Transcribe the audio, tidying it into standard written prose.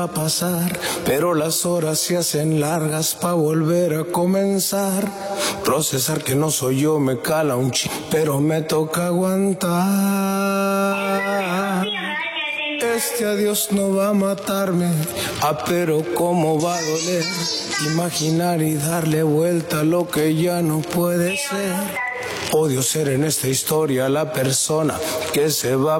a pasar, pero las horas se hacen largas pa' volver a comenzar. Procesar que no soy yo me cala un pero me toca aguantar. Este adiós no va a matarme, pero cómo va a doler. Imaginar y darle vuelta a lo que ya no puede ser. Odio ser en esta historia la persona que se va